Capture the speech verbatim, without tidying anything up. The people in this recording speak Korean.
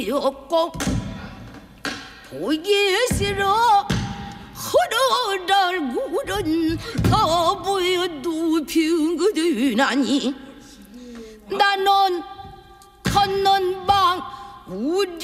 없고 보기 싫어 허러달 구른 더보여 눕힌 그들나니 나는 걷는 방 우리